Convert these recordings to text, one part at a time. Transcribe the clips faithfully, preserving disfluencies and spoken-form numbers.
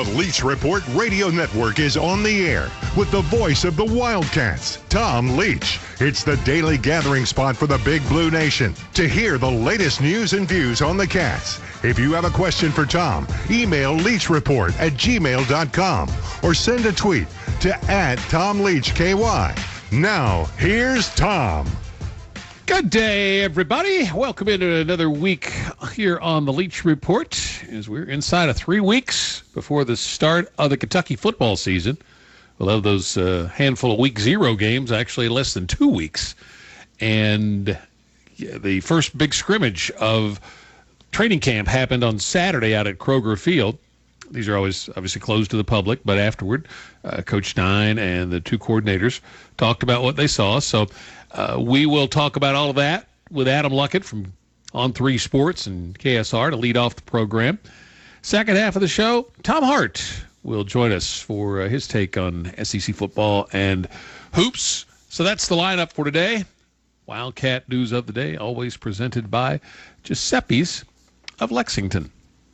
The Leach Report Radio Network is on the air with the voice of the Wildcats, Tom Leach. It's the daily gathering spot for the Big Blue Nation to hear the latest news and views on the Cats. If you have a question for Tom, email leachreport at gmail dot com or send a tweet to at Tom Leach K Y. Now, here's Tom. Good day, everybody. Welcome into another week here on the Leach Report, as we're inside of three weeks before the start of the Kentucky football season. We'll have those uh, handful of week zero games, actually less than two weeks. And yeah, the first big scrimmage of training camp happened on Saturday out at Kroger Field. These are always obviously closed to the public, but afterward, uh, Coach Stein and the two coordinators talked about what they saw. So uh, we will talk about all of that with Adam Luckett from On three Sports and K S R to lead off the program. Second half of the show, Tom Hart will join us for uh, his take on S E C football and hoops. So that's the lineup for today. Wildcat News of the Day, always presented by Giuseppe's of Lexington.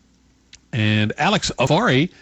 And Alex Avari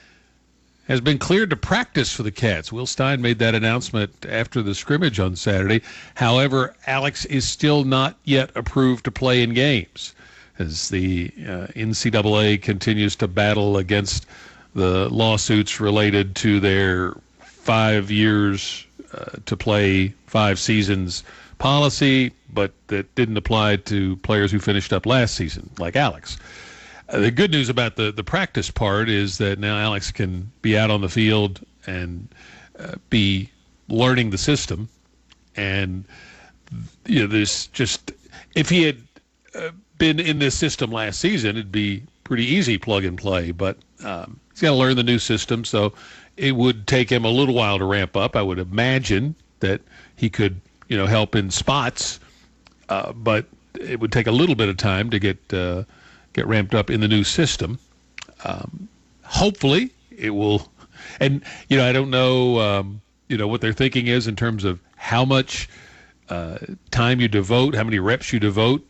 has been cleared to practice for the Cats. Will Stein made that announcement after the scrimmage on Saturday. However, Alex is still not yet approved to play in games as the uh, N C double A continues to battle against the lawsuits related to their five years uh, to play five seasons policy, but that didn't apply to players who finished up last season, like Alex. Uh, the good news about the, the practice part is that now Alex can be out on the field and uh, be learning the system. And, you know, there's just, if he had uh, been in this system last season, it'd be pretty easy plug and play. But um, he's got to learn the new system, so it would take him a little while to ramp up. I would imagine that he could, you know, help in spots, uh, but it would take a little bit of time to get uh, get ramped up in the new system. Um, hopefully it will, and, you know, I don't know, um, you know, what their thinking is in terms of how much uh, time you devote, how many reps you devote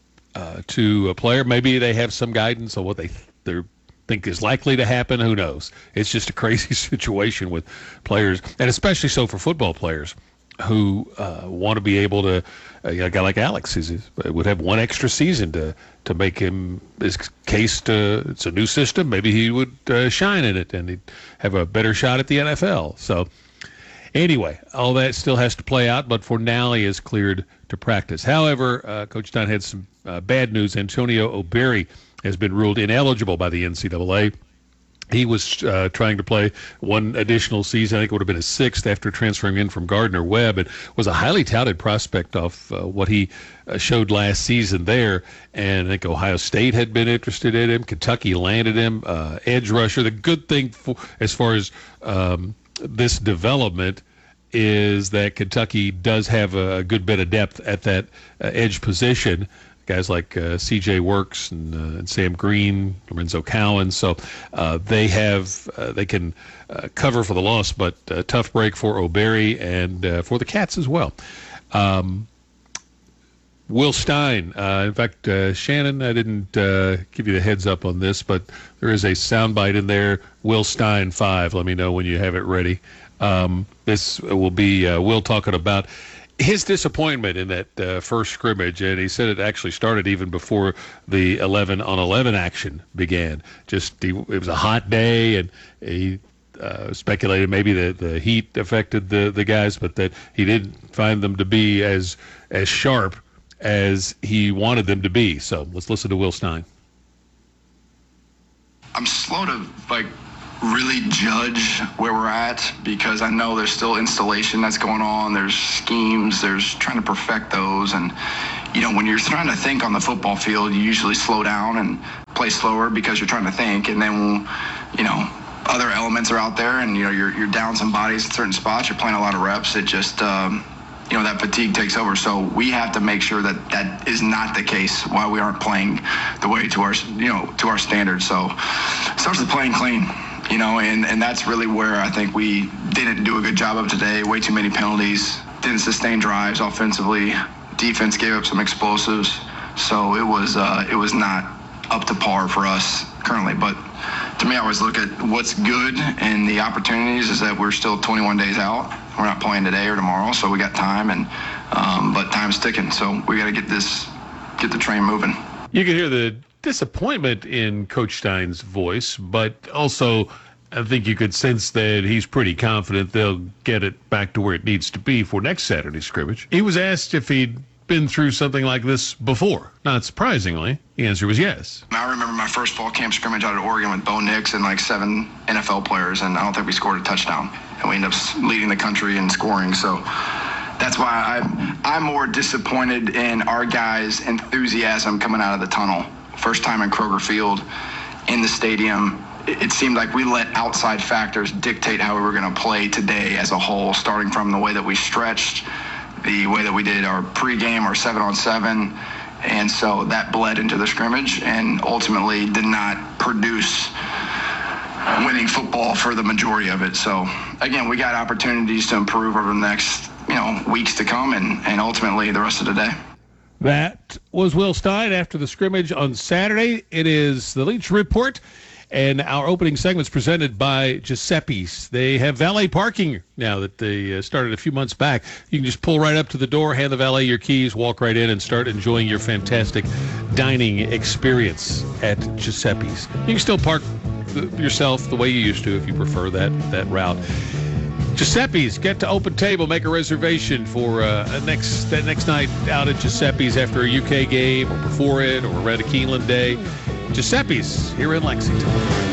uh, to a player. Maybe they have some guidance on what they they think is likely to happen. Who knows? It's just a crazy situation with players, and especially so for football players who uh, want to be able to, uh, a guy like Alex is, would have one extra season to, to make him, his case to, it's a new system, maybe he would uh, shine in it and he'd have a better shot at the N F L. So anyway, all that still has to play out, but for now he is cleared to practice. However, uh, Coach Stein had some uh, bad news. Antonio O'Berry has been ruled ineligible by the N C double A. He was uh, trying to play one additional season. I think it would have been his sixth after transferring in from Gardner-Webb, and was a highly touted prospect off uh, what he uh, showed last season there. And I think Ohio State had been interested in him. Kentucky landed him, uh, edge rusher. The good thing for, as far as um, this development is that Kentucky does have a good bit of depth at that uh, edge position. Guys like uh, C J Works and, uh, and Sam Green, Lorenzo Cowan. So uh, they have, uh, they can uh, cover for the loss, but a tough break for O'Berry and uh, for the Cats as well. Um, Will Stein, uh, in fact, uh, Shannon, I didn't uh, give you the heads up on this, but there is a soundbite in there, Will Stein five. Let me know when you have it ready. Um, this will be uh, Will talking about his disappointment in that uh, first scrimmage, and he said it actually started even before the eleven on eleven action began. Just he, it was a hot day, and he uh, speculated maybe the, the heat affected the, the guys, but that he didn't find them to be as as sharp as he wanted them to be. So let's listen to Will Stein. I'm slow to like really judge where we're at because I know there's still installation that's going on. There's schemes, there's trying to perfect those. And, you know, when you're trying to think on the football field, you usually slow down and play slower because you're trying to think. And then, you know, other elements are out there and, you know, you're, you're down some bodies at certain spots. You're playing a lot of reps. It just, um, you know, that fatigue takes over. So we have to make sure that that is not the case while we aren't playing the way to our, you know, to our standards. So it starts with playing clean. You know, and, and that's really where I think we didn't do a good job of today. Way too many penalties, didn't sustain drives offensively. Defense gave up some explosives. So it was uh, it was not up to par for us currently. But to me, I always look at what's good and the opportunities is that we're still twenty-one days out. We're not playing today or tomorrow, so we got time, and um, but time's ticking. So we got to get this, get the train moving. You can hear the disappointment in Coach Stein's voice, but also I think you could sense that he's pretty confident they'll get it back to where it needs to be for next Saturday's scrimmage. He was asked if he'd been through something like this before. Not surprisingly, the answer was yes. I remember my first fall camp scrimmage out at Oregon with Bo Nix and like seven N F L players, and I don't think we scored a touchdown. And we ended up leading the country in scoring. So that's why I'm, I'm more disappointed in our guys' enthusiasm coming out of the tunnel. First time in Kroger Field, in the stadium. It seemed like we let outside factors dictate how we were going to play today as a whole, starting from the way that we stretched, the way that we did our pregame, our seven on seven. And so that bled into the scrimmage and ultimately did not produce winning football for the majority of it. So again, we got opportunities to improve over the next, you know, weeks to come and, and ultimately the rest of the day. That was Will Stein after the scrimmage on Saturday. It is the Leach Report. And our opening segment's presented by Giuseppe's. They have valet parking now that they uh, started a few months back. You can just pull right up to the door, hand the valet your keys, walk right in, and start enjoying your fantastic dining experience at Giuseppe's. You can still park the, yourself the way you used to if you prefer that, that route. Giuseppe's, get to open table, make a reservation for uh, a next that next night out at Giuseppe's after a U K game or before it or around a Keeneland day. Giuseppe's here in Lexington.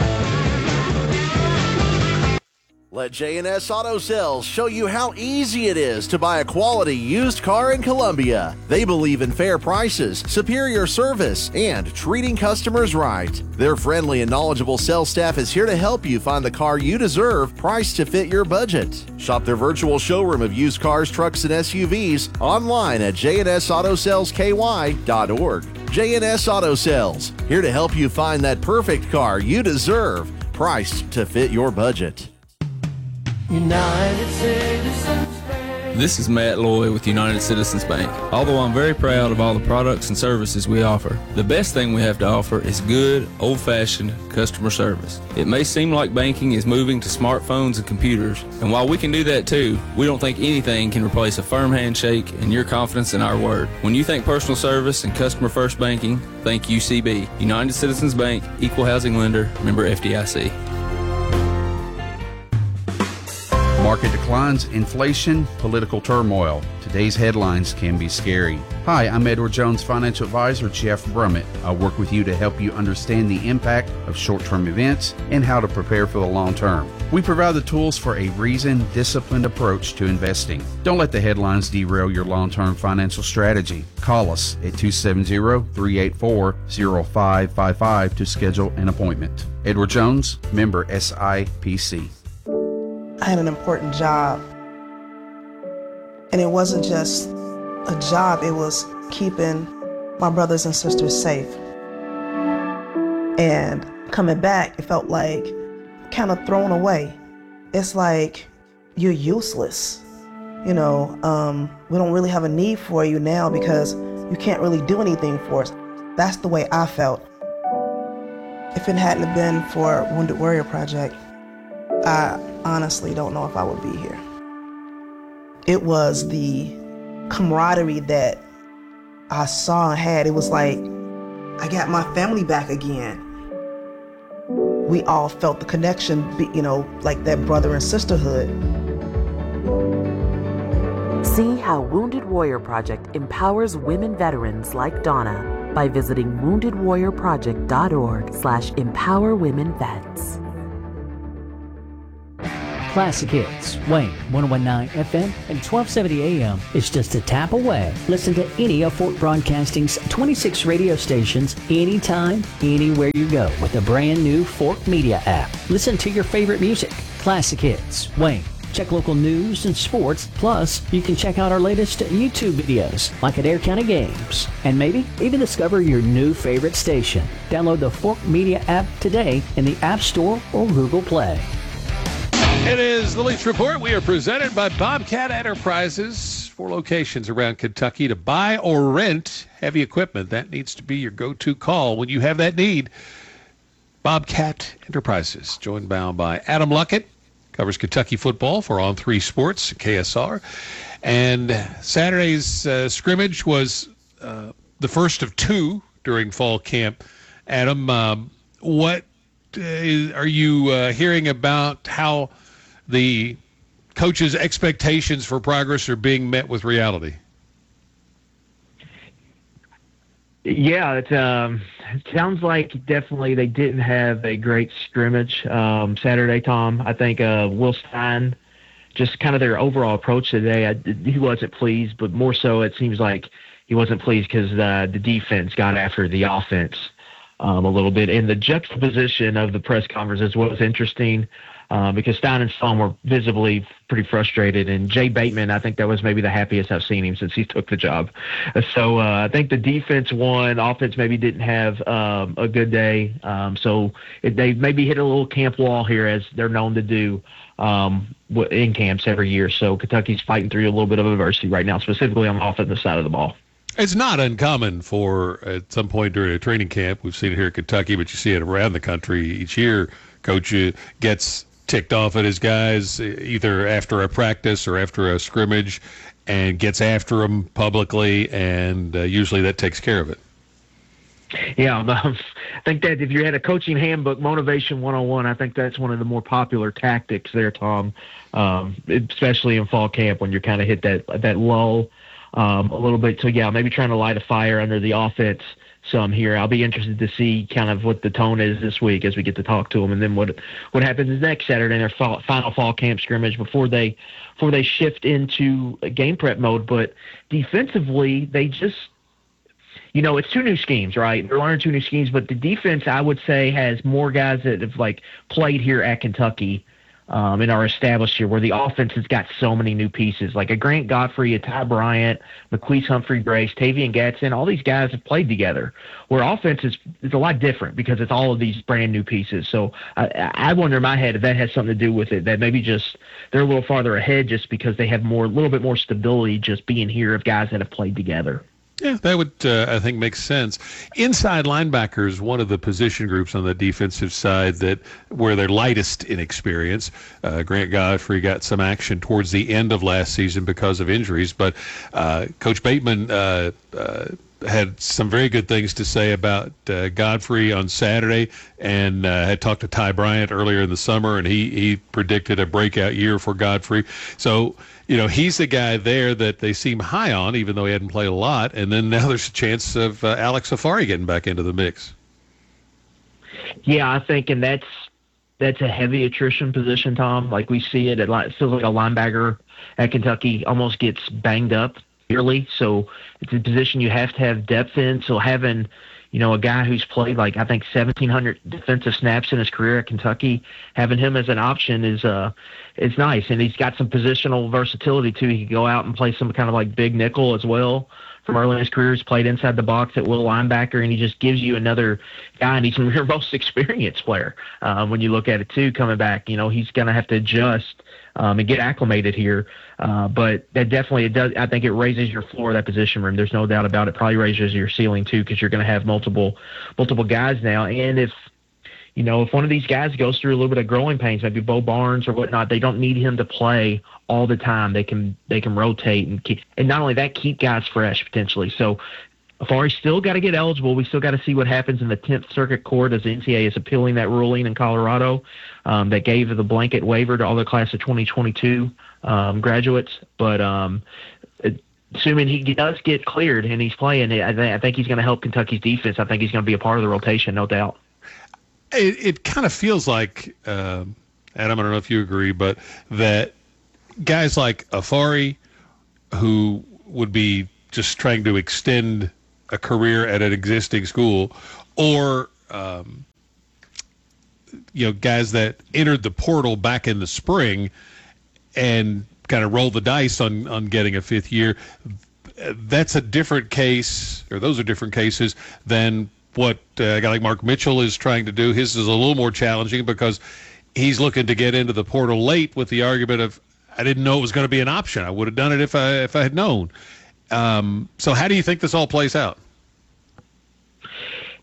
Let J and S Auto Sales show you how easy it is to buy a quality used car in Columbia. They believe in fair prices, superior service, and treating customers right. Their friendly and knowledgeable sales staff is here to help you find the car you deserve, priced to fit your budget. Shop their virtual showroom of used cars, trucks, and S U Vs online at j n s auto sales k y dot org. J and S Auto Sales, here to help you find that perfect car you deserve, priced to fit your budget. United Citizens Bank. This is Matt Loy with United Citizens Bank. Although I'm very proud of all the products and services we offer, the best thing we have to offer is good, old-fashioned customer service. It may seem like banking is moving to smartphones and computers, and while we can do that too, we don't think anything can replace a firm handshake and your confidence in our word. When you think personal service and customer-first banking, think U C B. United Citizens Bank, Equal Housing Lender, member F D I C. Market declines, inflation, political turmoil. Today's headlines can be scary. Hi, I'm Edward Jones Financial Advisor Jeff Brummett. I work with you to help you understand the impact of short-term events and how to prepare for the long term. We provide the tools for a reasoned, disciplined approach to investing. Don't let the headlines derail your long-term financial strategy. Call us at two seven zero, three eight four, zero five five five to schedule an appointment. Edward Jones, member S I P C. I had an important job, and it wasn't just a job, it was keeping my brothers and sisters safe. And coming back, it felt like kind of thrown away. It's like you're useless. You know, um, we don't really have a need for you now because you can't really do anything for us. That's the way I felt. If it hadn't been for Wounded Warrior Project, I honestly don't know if I would be here. It was the camaraderie that I saw and had. It was like I got my family back again. We all felt the connection, you know, like that brother and sisterhood. See how Wounded Warrior Project empowers women veterans like Donna by visiting wounded warrior project dot org slash empower women vets. Classic Hits, Wayne, ten nineteen F M and twelve seventy A M is just a tap away. Listen to any of Fort Broadcasting's twenty-six radio stations anytime, anywhere you go with the brand new Fort Media app. Listen to your favorite music. Classic Hits, Wayne. Check local news and sports. Plus, you can check out our latest YouTube videos, like Adair County Games. And maybe even discover your new favorite station. Download the Fort Media app today in the App Store or Google Play. It is the Leach Report. We are presented by Bobcat Enterprises. Four locations around Kentucky to buy or rent heavy equipment. That needs to be your go-to call when you have that need. Bobcat Enterprises, joined now by Adam Luckett, covers Kentucky football for On three Sports, K S R. And Saturday's uh, scrimmage was uh, the first of two during fall camp. Adam, um, what uh, are you uh, hearing about how the coaches' expectations for progress are being met with reality? Yeah, it, um, it sounds like definitely they didn't have a great scrimmage um, Saturday, Tom. I think uh, Will Stein, just kind of their overall approach today, I, he wasn't pleased, but more so it seems like he wasn't pleased because uh, the defense got after the offense um, a little bit. And the juxtaposition of the press conferences was interesting. Uh, because Stein and Sloan were visibly pretty frustrated, and Jay Bateman, I think that was maybe the happiest I've seen him since he took the job. So uh, I think the defense won. Offense maybe didn't have um, a good day. Um, so it, they maybe hit a little camp wall here, as they're known to do um, in camps every year. So Kentucky's fighting through a little bit of adversity right now, specifically on the offensive side of the ball. It's not uncommon for, at some point during a training camp, we've seen it here in Kentucky, but you see it around the country each year, coach gets ticked off at his guys either after a practice or after a scrimmage and gets after them publicly, and uh, usually that takes care of it. Yeah, um, I think that if you had a coaching handbook, Motivation one oh one, I think that's one of the more popular tactics there, Tom, um, especially in fall camp when you're kind of hit that, that lull um, a little bit. So, yeah, maybe trying to light a fire under the offense some here. I'll be interested to see kind of what the tone is this week as we get to talk to them, and then what what happens next Saturday in their fall, final fall camp scrimmage before they before they shift into game prep mode. But defensively, they just, you know, it's two new schemes, right? They're learning two new schemes, but the defense, I would say, has more guys that have like played here at Kentucky Um, and are established here, where the offense has got so many new pieces, like a Grant Godfrey, a Ty Bryant, McQueese Humphrey Grace, Tavian Gadsden. All these guys have played together, where offense is, is a lot different because it's all of these brand new pieces. So I, I wonder in my head if that has something to do with it, that maybe just they're a little farther ahead just because they have more, a little bit more stability just being here of guys that have played together. Yeah, that would, uh, I think, make sense. Inside linebackers, one of the position groups on the defensive side that where they're lightest in experience. Uh, Grant Godfrey got some action towards the end of last season because of injuries, but uh, Coach Bateman uh, uh, had some very good things to say about uh, Godfrey on Saturday, and uh, had talked to Ty Bryant earlier in the summer, and he, he predicted a breakout year for Godfrey. So, you know, he's the guy there that they seem high on, even though he hadn't played a lot. And then now there's a chance of uh, Alex Safari getting back into the mix. Yeah, I think, and that's that's a heavy attrition position, Tom. Like we see it, it feels like a linebacker at Kentucky almost gets banged up yearly. So it's a position you have to have depth in. So having, you know, a guy who's played like I think seventeen hundred defensive snaps in his career at Kentucky, having him as an option is uh it's nice, and he's got some positional versatility too. He can go out and play some kind of like big nickel as well. From early in his career, he's played inside the box at will linebacker, and he just gives you another guy, and he's your most experienced player. Um, when you look at it too, coming back, you know, he's going to have to adjust um, and get acclimated here. Uh, but that definitely, it does. I think it raises your floor of that position room. There's no doubt about it. Probably raises your ceiling too, because you're going to have multiple, multiple guys now. And if, you know, if one of these guys goes through a little bit of growing pains, maybe Bo Barnes or whatnot, they don't need him to play all the time. They can they can rotate and keep, and not only that, keep guys fresh potentially. So Afari's still got to get eligible. We still got to see what happens in the tenth Circuit Court as the N C double A is appealing that ruling in Colorado um, that gave the blanket waiver to all the class of twenty twenty-two um, graduates. But um, it, assuming he does get cleared and he's playing, I, th- I think he's going to help Kentucky's defense. I think he's going to be a part of the rotation, no doubt. It, it kind of feels like, uh, Adam, I don't know if you agree, but that guys like Afari, who would be just trying to extend a career at an existing school, or um, you know, guys that entered the portal back in the spring and kind of roll the dice on, on getting a fifth year, that's a different case, or those are different cases than what uh, a guy like Mark Mitchell is trying to do. His is a little more challenging because he's looking to get into the portal late with the argument of, I didn't know it was going to be an option. I would have done it if I if I had known. Um, so how do you think this all plays out?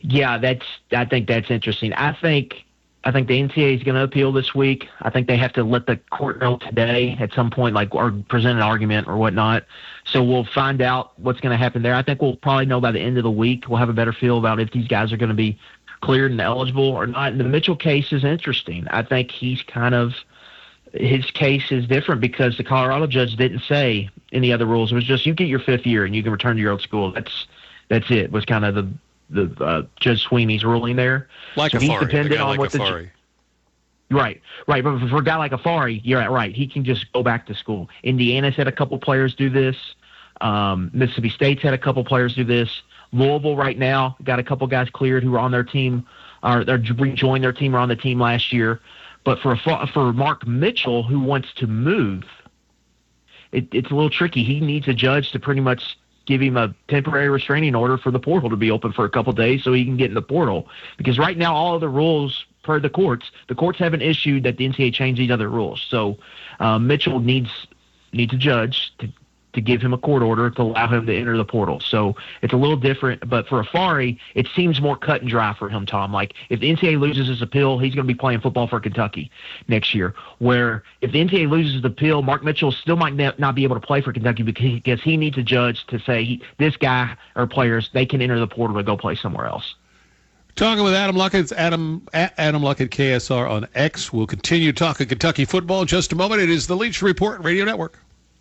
Yeah, that's. I think that's interesting. I think I think the N C double A is going to appeal this week. I think they have to let the court know today at some point, like, or present an argument or whatnot. So we'll find out what's going to happen there. I think we'll probably know by the end of the week. We'll have a better feel about if these guys are going to be cleared and eligible or not. And the Mitchell case is interesting. I think he's kind of his case is different because the Colorado judge didn't say any other rules. It was just you get your fifth year and you can return to your old school. That's that's it. Was kind of the the uh, Judge Sweeney's ruling there. Like so Afari, he's dependent on like what Afari. the right, right. But for a guy like Afari, you're right. He can just go back to school. Indiana's had a couple players do this. Um, Mississippi State's had a couple players do this. Louisville right now got a couple guys cleared who were on their team, or they rejoined their team or on the team last year. But for a, for Mark Mitchell, who wants to move, it, it's a little tricky. He needs a judge to pretty much give him a temporary restraining order for the portal to be open for a couple of days so he can get in the portal. Because right now, all of the rules per the courts, the courts haven't issued that the N C double A change these other rules. So uh, Mitchell needs needs a judge to to give him a court order to allow him to enter the portal. So it's a little different, but for Afari, it seems more cut and dry for him, Tom. Like, if the N C double A loses his appeal, he's going to be playing football for Kentucky next year. Where if the N C double A loses the appeal, Mark Mitchell still might not be able to play for Kentucky because he needs a judge to say he, this guy or players, they can enter the portal to go play somewhere else. Talking with Adam Luckett. It's Adam, at Adam Luckett, K S R on X. We'll continue talking Kentucky football in just a moment. It is the Leach Report Radio Network.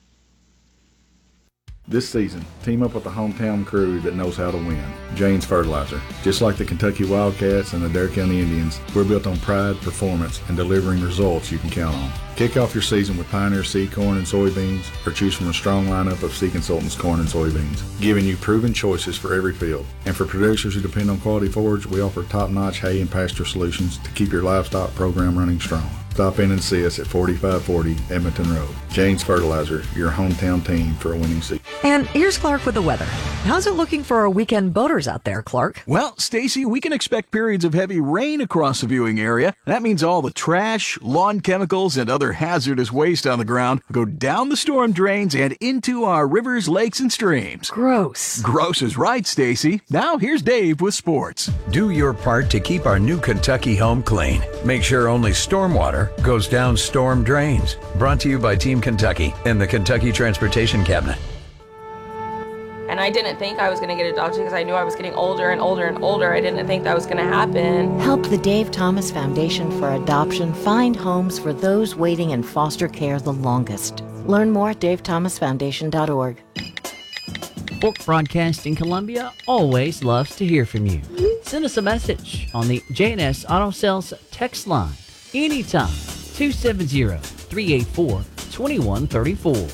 This season, team up with the hometown crew that knows how to win. Jane's Fertilizer. Just like the Kentucky Wildcats and the Dare County Indians, we're built on pride, performance, and delivering results you can count on. Kick off your season with Pioneer seed corn and soybeans, or choose from a strong lineup of Seed Consultants corn and soybeans, giving you proven choices for every field. And for producers who depend on quality forage, we offer top-notch hay and pasture solutions to keep your livestock program running strong. Stop in and see us at forty-five forty Edmonton Road. Jane's Fertilizer, your hometown team for a winning season. And here's Clark with the weather. How's it looking for our weekend boaters out there, Clark? Well, Stacy, we can expect periods of heavy rain across the viewing area. That means all the trash, lawn chemicals, and other hazardous waste on the ground go down the storm drains and into our rivers, lakes, and streams. Gross. Gross is right, Stacy. Now here's Dave with sports. Do your part to keep our new Kentucky home clean. Make sure only stormwater goes down storm drains. Brought to you by Team Kentucky and the Kentucky Transportation Cabinet. And I didn't think I was going to get adopted because I knew I was getting older and older and older. I didn't think that was going to happen. Help the Dave Thomas Foundation for Adoption find homes for those waiting in foster care the longest. Learn more at dave thomas foundation dot org. Fork Broadcasting Columbia always loves to hear from you. Send us a message on the J and S Auto Sales text line anytime, two seven zero, three eight four, two one three four.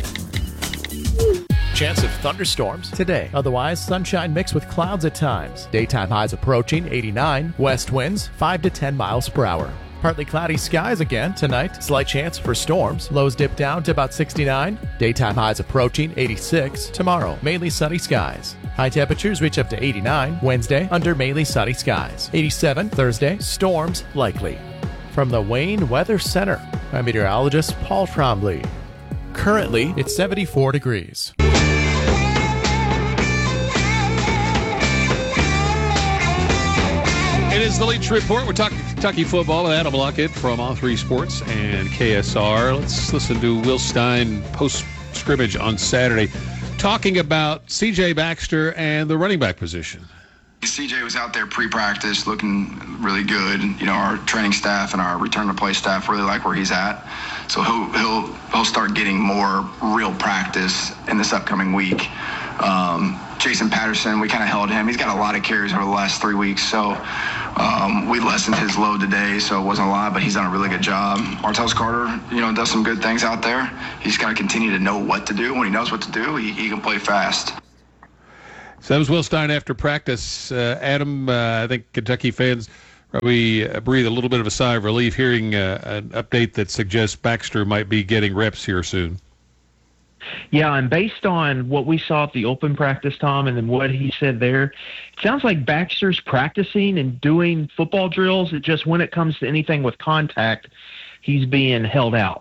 Chance of thunderstorms today. Otherwise, sunshine mixed with clouds at times. Daytime highs approaching eighty-nine. West winds five to ten miles per hour. Partly cloudy skies again tonight. Slight chance for storms. Lows dip down to about sixty-nine. Daytime highs approaching eighty-six. Tomorrow, mainly sunny skies. High temperatures reach up to eighty-nine. Wednesday, under mainly sunny skies. eighty-seven. Thursday, storms likely. From the Wayne Weather Center, I'm meteorologist Paul Trombley. Currently, it's seventy-four degrees. It is the Leach Report. We're talking Kentucky football with Adam Luckett from All Three Sports and K S R. Let's listen to Will Stein post-scrimmage on Saturday talking about C J Baxter and the running back position. C J was out there pre-practice looking really good. You know, our training staff and our return-to-play staff really like where he's at. So he'll, he'll, he'll start getting more real practice in this upcoming week. Um, Jason Patterson, we kind of held him. He's got a lot of carries over the last three weeks, so um, we lessened his load today, so it wasn't a lot, but he's done a really good job. Martellus Carter, you know, does some good things out there. He's got to continue to know what to do. When he knows what to do, he, he can play fast. So that was Will Stein after practice. Uh, Adam, uh, I think Kentucky fans probably uh, breathe a little bit of a sigh of relief hearing uh, an update that suggests Baxter might be getting reps here soon. Yeah, and based on what we saw at the open practice, Tom, and then what he said there, it sounds like Baxter's practicing and doing football drills. It just when it comes to anything with contact, he's being held out.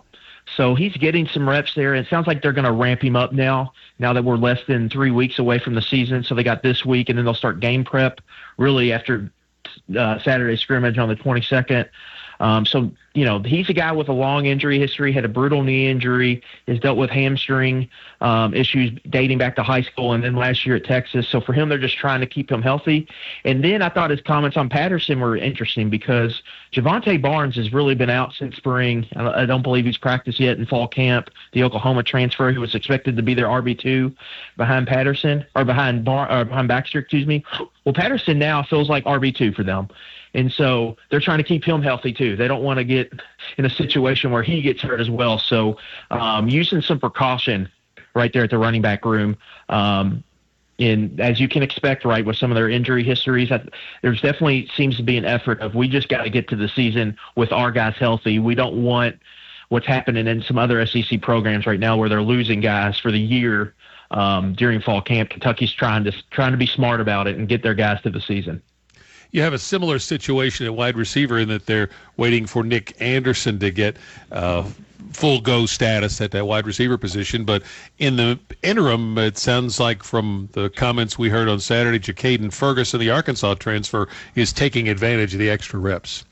So he's getting some reps there. It sounds like they're going to ramp him up now, now that we're less than three weeks away from the season. So they got this week, and then they'll start game prep really after uh, Saturday scrimmage on the twenty-second. Um, so, you know, he's a guy with a long injury history, had a brutal knee injury, has dealt with hamstring um, issues dating back to high school and then last year at Texas. So for him, they're just trying to keep him healthy. And then I thought his comments on Patterson were interesting because Javante Barnes has really been out since spring. I, I don't believe he's practiced yet in fall camp. The Oklahoma transfer, who was expected to be their R B two behind Patterson, or behind, Bar, or behind Baxter, excuse me. Well, Patterson now feels like R B two for them. And so they're trying to keep him healthy, too. They don't want to get in a situation where he gets hurt as well. So um, using some precaution right there at the running back room. Um, and as you can expect, right, with some of their injury histories, I, there's definitely seems to be an effort of we just got to get to the season with our guys healthy. We don't want what's happening in some other S E C programs right now where they're losing guys for the year um, during fall camp. Kentucky's trying to trying to be smart about it and get their guys to the season. You have a similar situation at wide receiver in that they're waiting for Nick Anderson to get uh, full go status at that wide receiver position. But in the interim, it sounds like from the comments we heard on Saturday, Ja'Caden Ferguson, the Arkansas transfer, is taking advantage of the extra reps.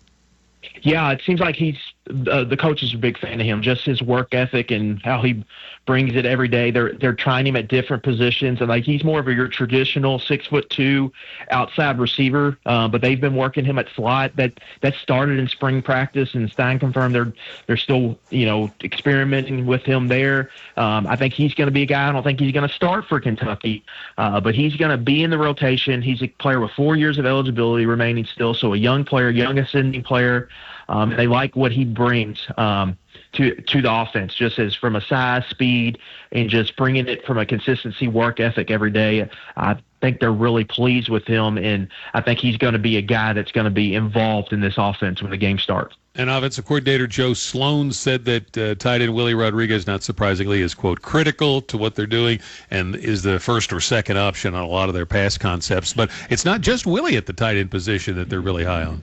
Yeah, it seems like he's uh, the coaches are a big fan of him, just his work ethic and how he brings it every day. They're they're trying him at different positions, and like he's more of a your traditional six foot two outside receiver. Uh, but they've been working him at slot. That that started in spring practice, and Stein confirmed they're they're still you know experimenting with him there. Um, I think he's going to be a guy. I don't think he's going to start for Kentucky, uh, but he's going to be in the rotation. He's a player with four years of eligibility remaining still, so a young player, young ascending player. Um, they like what he brings um, to to the offense, just as from a size, speed, and just bringing it from a consistency, work ethic every day. I think they're really pleased with him, and I think he's going to be a guy that's going to be involved in this offense when the game starts. And offensive coordinator Joe Sloan said that uh, tight end Willie Rodriguez, not surprisingly, is, quote, critical to what they're doing and is the first or second option on a lot of their pass concepts. But it's not just Willie at the tight end position that they're really high on.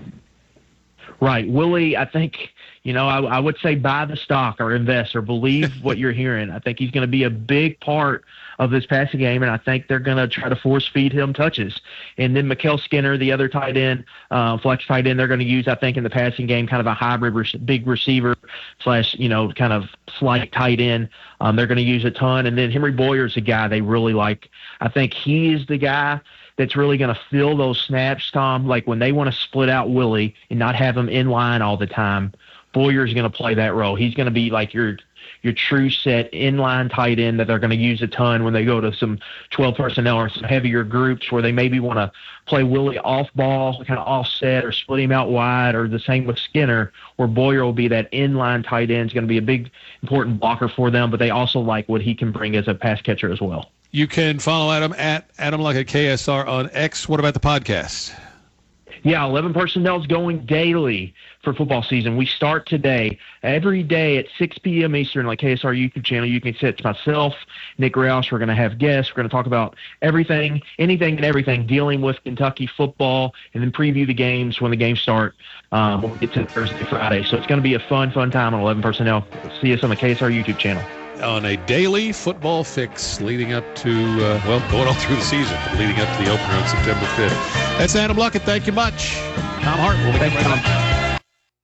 Right. Willie, I think, you know, I, I would say buy the stock or invest or believe what you're hearing. I think he's going to be a big part of this passing game, and I think they're going to try to force feed him touches. And then Mikael Skinner, the other tight end, uh, flex tight end, they're going to use, I think, in the passing game, kind of a hybrid re- big receiver slash, you know, kind of slight tight end. Um, they're going to use a ton. And then Henry Boyer's a guy they really like. I think he is the guy that's really going to fill those snaps, Tom. Like when they want to split out Willie and not have him in line all the time, Boyer's going to play that role. He's going to be like your your true set inline tight end that they're going to use a ton when they go to some twelve personnel or some heavier groups where they maybe want to play Willie off ball, kind of offset or split him out wide, or the same with Skinner, where Boyer will be that inline tight end. Is going to be a big, important blocker for them, but they also like what he can bring as a pass catcher as well. You can follow Adam at Adam Luck at K S R on X. What about the podcast? Yeah, eleven Personnel is going daily for football season. We start today. Every day at six p.m. Eastern, like K S R YouTube channel, you can sit myself, Nick Roush. We're going to have guests. We're going to talk about everything, anything and everything dealing with Kentucky football, and then preview the games when the games start um, when we get to Thursday, Friday. So it's going to be a fun, fun time on eleven Personnel. See us on the K S R YouTube channel. On a daily football fix leading up to, uh, well, going all through the season, but leading up to the opener on September fifth. That's Adam Luckett. Thank you much. Tom Hart. We'll be right back.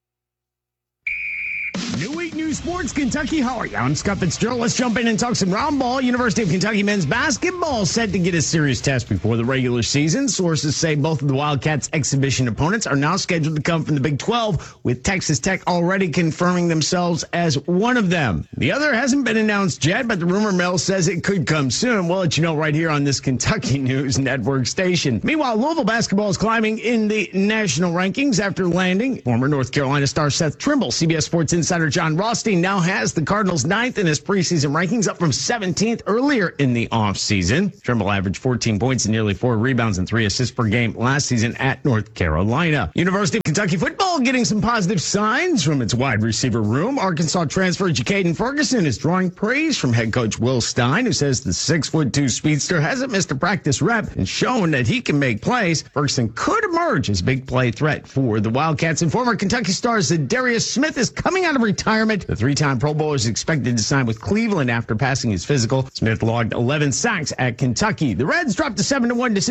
New week, new sports, Kentucky. How are you? I'm Scott Fitzgerald. Let's jump in and talk some round ball. University of Kentucky men's basketball set to get a serious test before the regular season. Sources say both of the Wildcats' exhibition opponents are now scheduled to come from the Big twelve, with Texas Tech already confirming themselves as one of them. The other hasn't been announced yet, but the rumor mill says it could come soon. We'll let you know right here on this Kentucky News Network station. Meanwhile, Louisville basketball is climbing in the national rankings after landing former North Carolina star Seth Trimble. C B S Sports insider John Rothstein now has the Cardinals ninth in his preseason rankings, up from seventeenth earlier in the offseason. Trimble averaged fourteen points and nearly four rebounds and three assists per game last season at North Carolina. University of Kentucky football getting some positive signs from its wide receiver room. Arkansas transfer Ja'Caden Ferguson is drawing praise from head coach Will Stein, who says the six foot two speedster hasn't missed a practice rep and shown that he can make plays. Ferguson could emerge as big play threat for the Wildcats. And former Kentucky star Zadarius Smith is coming out of retirement. The The three-time Pro Bowler is expected to sign with Cleveland after passing his physical. Smith logged eleven sacks at Kentucky. The Reds dropped a seven to one decision